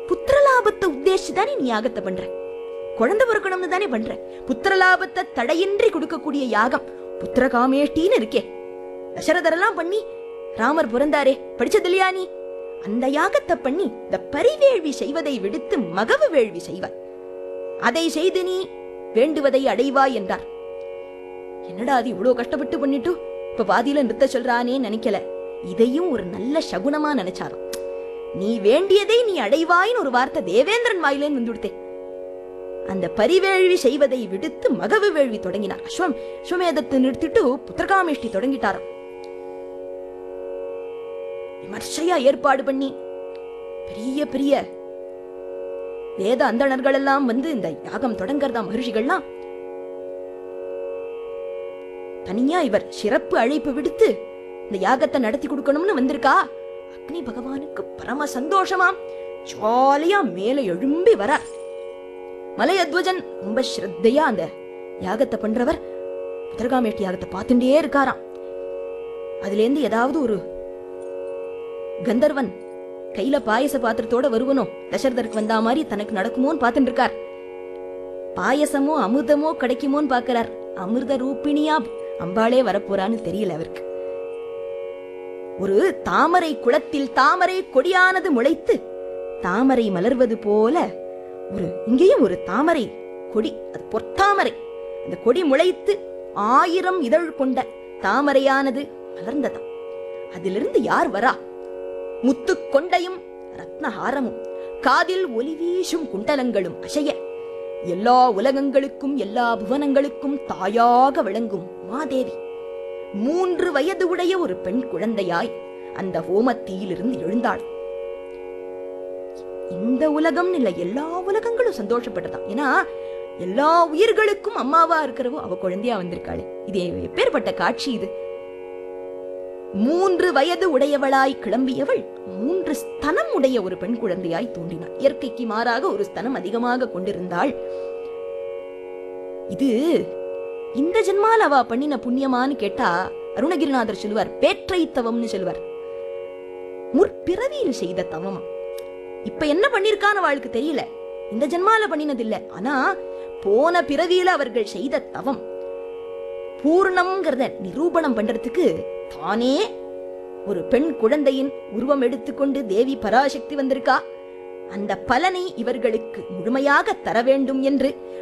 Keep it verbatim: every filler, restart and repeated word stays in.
புத்திரலாபத்தை உத்தேசிச்சுதானே நீ யாகத்தை பண்ற, குழந்தை பிறக்கணும்னு தானே பண்ற. புத்திரலாபத்தை தடையின்றி கொடுக்கக்கூடிய யாகம் புத்திரகாமேஷ்டின்னு இருக்கே. தசரதரெல்லாம் பண்ணி ராமர் பிறந்தாரே, படிச்சது இல்லையா நீ? அந்த யாகத்தை பண்ணி இந்த பரிவேள்வி செய்வதை விடுத்து மகவு வேள்வி செய்வார். அதை செய்து நீ வேண்டுவதை அடைவாய் என்றார். என்னடா அது இவ்வளவு கஷ்டப்பட்டு பண்ணிட்டு இப்ப பாதியில நிறுத்த சொல்றானே நினைக்கல. இதையும் ஒரு நல்ல சகுனமா நினைச்சாராம். நீ வேண்டியதை நீ அடைவாயின்னு ஒரு வார்த்தை தேவேந்திரன் வாயிலேன்னு வந்துடுத்தே. அந்த பரிவேள்வி செய்வதை விடுத்து மகவு வேள்வி தொடங்கினார். அஸ்வம் அஸ்வமேதத்தை நிறுத்திட்டு புத்திரகாமேஷ்டி தொடங்கிட்டாராம். விமர்சையா ஏற்பாடு பண்ணி பெரிய பெரிய வேத அந்தணர்கள் எல்லாம் வந்து இந்த யாகம் தொடங்கறதா. மகர்ஷிகள்லாம் தனியா இவர் சிறப்பு அழைப்பு விடுத்து இந்த யாகத்தை நடத்தி கொடுக்கணும்னு வந்திருக்கா. அக்னி பகவானுக்கு பரம சந்தோஷமாம். ஜாலியா மேல எழும்பி வரார். மலையத்வஜன் ரொம்ப ஸ்ரத்தையா அந்த யாகத்தை பண்றவர் புத்திரகாமேஷ்டி யாகத்தை பார்த்துட்டே இருக்காராம். அதுல இருந்து ஏதாவது ஒரு கந்தர்வன் கையில பாயச பாத்திரத்தோட வருவனோ தசரதருக்கு வந்தா மாதிரி தனக்கு நடக்குமோன்னு பார்த்துட்டு இருக்கார். பாயசமோ அமிர்தமோ கிடைக்குமோன்னு பாக்கிறார். அமிர்த ரூபிணியா அம்பாளே வரப்போறான்னு தெரியல அவருக்கு. ஒரு தாமரை குளத்தில் தாமரை கொடியானது முளைத்து தாமரை மலர்வது போல ஒரு இங்கேயும் ஒரு தாமரை கொடி, அது பொற்தாமரை. அந்த கொடி முளைத்து ஆயிரம் இதழ் கொண்ட தாமரையானது மலர்ந்ததாம். அதிலிருந்து யார் வரா? முத்து கொண்டையும் ரத்னஹாரமும் காதில் ஒலி வீசும் குண்டலங்களும் அசைய எல்லா உலகங்களுக்கும் எல்லா புவனங்களுக்கும் தாயாக விளங்கும் மாதேவி மூன்று வயது உடைய ஒரு பெண் குழந்தையாய் அந்த ஹோமத்தீயிலிருந்து எழுந்தாள். இந்த உலகம் இல்ல, எல்லா உலகங்களும் சந்தோஷப்பட்டதான். ஏன்னா எல்லா உயிர்களுக்கும் அம்மாவா இருக்கிறவோ அவ குழந்தையா வந்திருக்காளே. இது எப்பேற்பட்ட காட்சி இது! மூன்று வயது உடையவளாய் கிளம்பியவள் மூன்று ஸ்தனம் உடைய ஒரு பெண் குழந்தையாய் தோன்றினாள். இயற்கைக்கு மாறாக ஒரு ஸ்தனம் அதிகமாக கொண்டிருந்தாள். இது இந்த ஜென்மால அவ பண்ணின புண்ணியமான்னு கேட்டா அருணகிரிநாதர் சொல்லுவார், பேற்றை தவம்னு சொல்லுவார். முற்பிறவியில் செய்த தவமா. இப்ப என்ன பண்ணிருக்கான்னு அவளுக்கு தெரியல, இந்த ஜென்மால பண்ணினது இல்ல. ஆனா போன பிறவியில அவர்கள் செய்த தவம் பூர்ணம்ங்கிறத நிரூபணம் பண்றதுக்கு தானே ஒரு பெண் குழந்தையின் உருவம் எடுத்துக்கொண்டு தேவி பராசக்தி வந்திருக்கா. அந்த பலனை இவர்களுக்கு முழுமையாக தர வேண்டும் என்று